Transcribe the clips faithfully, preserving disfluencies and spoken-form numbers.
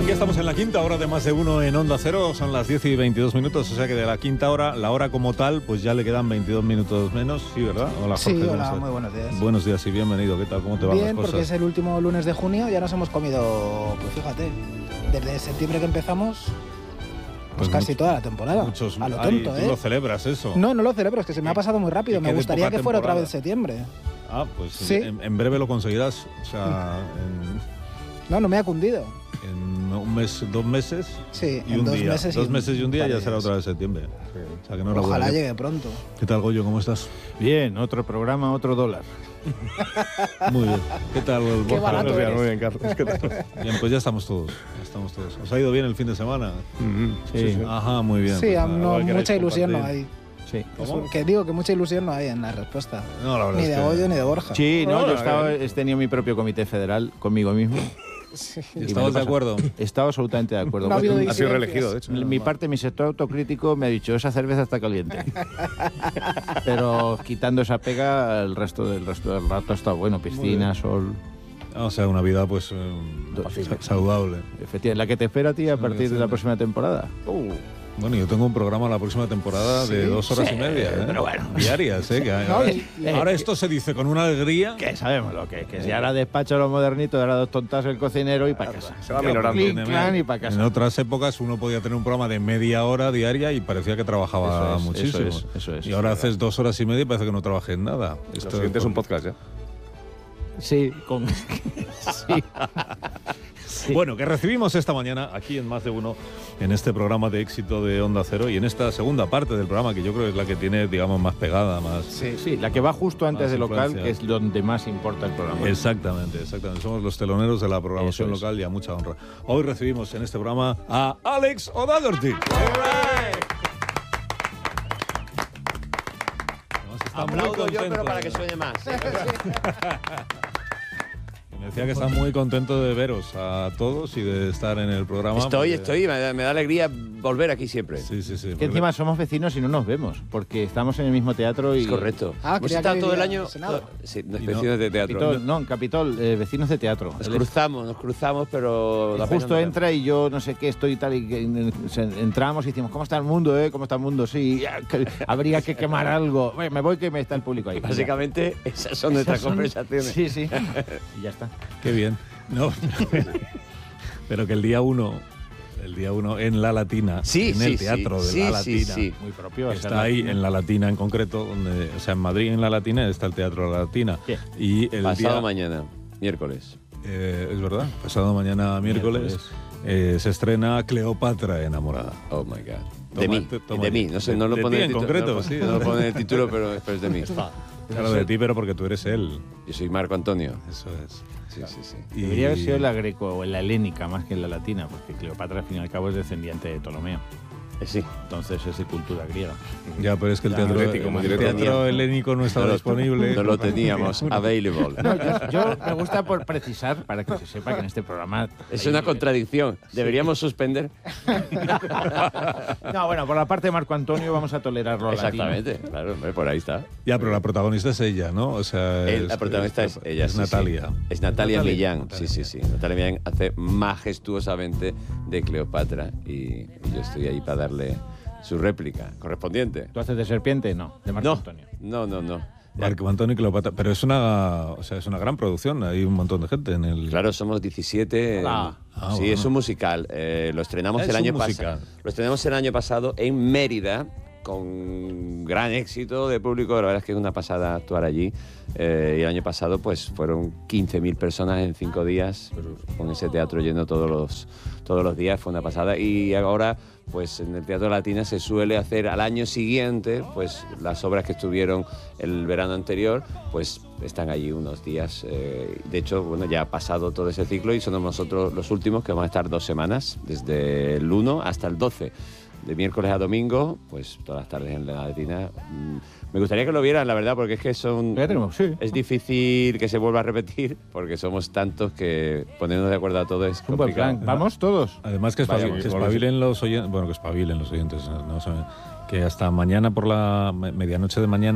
Aquí estamos en la quinta hora de Más de Uno en Onda Cero, son las diez y veintidós minutos, o sea que de la quinta hora, la hora como tal, pues ya le quedan veintidós minutos menos, ¿sí, verdad? Hola, Jorge. Sí, hola, muy buenos días. Buenos días y bienvenido, ¿qué tal? ¿Cómo te van las Bien, cosas? porque es el último lunes de junio, ya nos hemos comido, pues fíjate, desde septiembre que empezamos, pues, Pues casi mucho, toda la temporada, muchos, a lo ay, tonto, ¿tú ¿eh? lo celebras eso? No, no lo celebro, es que se me ha pasado muy rápido, me gustaría que fuera otra vez septiembre. Ah, pues sí. en, en breve lo conseguirás, o sea, en, No, no me ha cundido. en un mes, dos meses Sí, y en un dos día. meses y dos un meses y un día par de ya será días. otra vez septiembre. Sí. O sea que no lo Ojalá llegue pronto. ¿Qué tal, Goyo? ¿Cómo estás? Bien, otro programa, otro dólar. Muy bien. ¿Qué tal, Borja? Qué barato Buenos días, eres. muy bien, Carlos. ¿Qué tal? Bien, pues ya estamos todos. Ya estamos todos. ¿Os ha ido bien el fin de semana? Mm-hmm. Sí, sí, sí. Ajá, muy bien. Sí, pues a- nada, no, igual queréis mucha ilusión no compartir. hay. Sí. ¿Cómo? Que digo que mucha ilusión no hay en la respuesta. No, la verdad Ni es de que... Goyo ni de Borja. Sí, no, No, yo a estaba, ver. he tenido mi propio comité federal conmigo mismo. Sí. ¿Y Y me ¿Estabas lo de pasa- acuerdo? He estado absolutamente de acuerdo. No ha habido Bueno, Ha sido disidencias. reelegido, de hecho. mi parte, mi sector autocrítico me ha dicho, esa cerveza está caliente. Pero quitando esa pega, el resto del resto del rato está bueno, piscina, sol. O sea, una vida, pues, eh, sa- saludable. Efectivamente, la que te espera a ti a partir de la próxima temporada. Uh. Bueno, yo tengo un programa la próxima temporada de Sí, dos horas sí, y media, ¿eh? pero bueno. Diarias, ¿eh? Que No, ahora, y- y- ahora esto se dice con una alegría. Que sabemos lo que es, que si ahora despacho lo modernito, ahora dos tontas el cocinero y para casa. Se va Claro, minorando. Clink, entiéndeme. clan y para casa. En otras épocas uno podía tener un programa de media hora diaria y parecía que trabajaba Eso es, muchísimo. eso es, eso es. y ahora haces dos horas y media y parece que no trabajes en nada. Lo siguiente es un podcast ya. Sí, con... sí. Sí. Bueno, que recibimos esta mañana aquí en Más de Uno, en este programa de éxito de Onda Cero y en esta segunda parte del programa que yo creo que es la que tiene, digamos, más pegada, más... Sí, sí, la que va justo antes Más del local, influencia. que es donde más importa el programa. Exactamente, exactamente. Somos los teloneros de la programación Eso es. local y a mucha honra. Hoy recibimos en este programa a Alex O'Doherty. Además está muy Aplaudo yo, contento. pero para que suene más. Me decía que está muy contento de veros a todos y de estar en el programa. Estoy, porque- estoy, me da, me da alegría volver aquí siempre. Sí, sí, sí. Que encima somos vecinos y no nos vemos, porque estamos en el mismo teatro y... Es correcto. Ah, Hemos creía estado que todo el vivía año. en Senado. todo- sí, no, Y no- vecinos de teatro. Capitol, no, en Capitol, eh, vecinos de teatro. Nos Él es- cruzamos, nos cruzamos, pero. y da pena justo no entra y yo no sé qué estoy y tal y que, eh, se- entramos y decimos, ¿cómo está el mundo, eh? ¿Cómo está el mundo? Sí, ya, que habría que quemar algo. Bueno, me voy que me está el público ahí. ver. Básicamente, esas son nuestras Esas son- conversaciones. Sí, sí. Y ya está. Qué bien. No, pero que el día uno, el día uno en La Latina, Sí, en sí, el teatro sí, de La sí, sí, Latina, sí. Muy propio. está hacer ahí la- en La Latina en concreto, donde, o sea, en Madrid en La Latina está el Teatro de La Latina. Sí. Y el Pasado día, mañana, miércoles. eh, es verdad, pasado mañana miércoles, Miércoles. eh, se estrena Cleopatra enamorada. Oh my God. Toma, de mí, te- toma de ya. mí. No sé, De- no lo de pone ti en en el título, concreto, no, lo- sí. no lo pone en el título, pero, pero es de mí. Claro, de ti, pero porque tú eres él. Yo soy Marco Antonio. Eso es. Sí, sí, sí. Y- Debería haber sido la greco o la helénica más que la latina, porque Cleopatra al fin y al cabo es descendiente de Ptolomeo. Eh, sí. Entonces es de cultura griega. Ya, pero es que el Ya, teatro, atlético, muy el directo. teatro helénico no estaba No lo- disponible. No lo teníamos available. No, yo, yo me gusta por precisar, para que se sepa que en este programa... Es hay- una contradicción. Deberíamos suspender. No, bueno, por la parte de Marco Antonio vamos a tolerarlo a Exactamente. Claro, hombre, por ahí está. Ya, pero la protagonista es ella, ¿no? O sea, El- la protagonista es, ella. Es sí, sí. Natalia. Es Natalia, Natalia, Millán. Natalia. Sí, sí, sí. Natalia Millán hace majestuosamente de Cleopatra y, y yo estoy ahí para darle su réplica correspondiente. ¿Tú haces de serpiente? No, de Marco No, Antonio. no, no, no. Marco Antonio y Cleopatra. Pero es una, o sea, es una gran producción. Hay un montón de gente en el. Claro, somos diecisiete. Hola. Ah, sí, bueno. es un musical. Eh, lo estrenamos Es el un año musical. pasado. Lo estrenamos el año pasado en Mérida con gran éxito de público. La verdad es que es una pasada actuar allí. Eh, y el año pasado, pues, fueron quince mil personas en cinco días con ese teatro lleno todos los todos los días. Fue una pasada. Y ahora, pues, en el Teatro Latina se suele hacer al año siguiente, pues, las obras que estuvieron el verano anterior, pues, están allí unos días. Eh, de hecho, bueno, ya ha pasado todo ese ciclo y somos nosotros los últimos que vamos a estar dos semanas, desde el uno hasta el doce. De miércoles a domingo, pues todas las tardes en la Latina. Mm, Me gustaría que lo vieran, la verdad, porque es que son... Ya tenemos, sí. Es difícil que se vuelva a repetir, porque somos tantos que ponernos de acuerdo a todo es Un buen complicado. plan. ¿Vamos todos? Además que, espabil- Vayamos, que vamos. espabilen los oyentes, bueno, que espabilen los oyentes, no, No, o sea, que hasta mañana por la me- medianoche de mañana,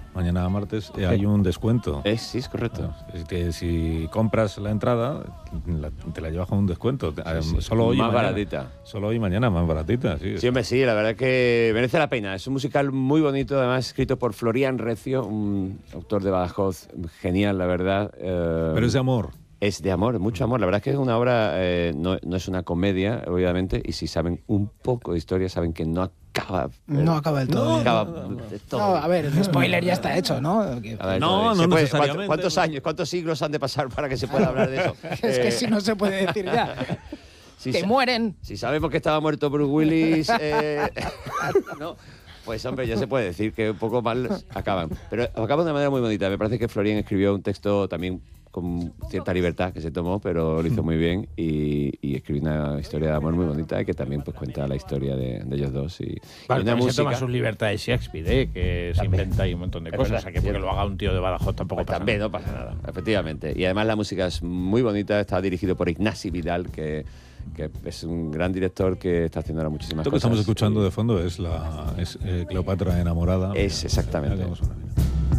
mañana martes, eh, hay un descuento. Es, sí, es correcto. Es que si compras la entrada, la- te la llevas con un descuento. Sí, Eh, sí. Solo hoy y Más mañana. baratita. Solo hoy y mañana, más baratita, sí. Sí, hombre, sí, la verdad es que merece la pena. Es un musical muy bonito, además escrito por Florian Recio, un autor de Badajoz genial, la verdad. Eh, Pero es de amor. Es de amor, mucho amor. La verdad es que es una obra, eh, no, no es una comedia, obviamente, y si saben un poco de historia, saben que no acaba. eh, No acaba del todo. No bien. acaba no, no. de todo. No, a ver, el spoiler ya está hecho, ¿no? Que- A ver, No, ¿se no puede- necesariamente. ¿cuántos, cuántos años, cuántos siglos han de pasar para que se pueda hablar de eso? Es que Eh, si no se puede decir ya. si que sa- mueren. Si sabemos que estaba muerto Bruce Willis, eh, ¿no? Pues hombre, ya se puede decir que un poco mal acaban. Pero acaban de una manera muy bonita. Me parece que Florian escribió un texto también con cierta libertad que se tomó, pero lo hizo muy bien y, y escribió una historia de amor muy bonita que también pues cuenta la historia de, de ellos dos. Y, Vale, y una también se música. toma sus libertades Shakespeare, ¿eh? Que se También. inventa ahí un montón de Es cosas. verdad, O sea, que porque cierto. lo haga un tío de Badajoz tampoco Pues pasa también nada. no pasa nada, efectivamente. Y además la música es muy bonita, está dirigido por Ignasi Vidal, que, que es un gran director que está haciendo ahora muchísimas Esto que cosas. estamos escuchando Y de fondo es la es, eh, Cleopatra enamorada. Es exactamente. Mira cómo suena.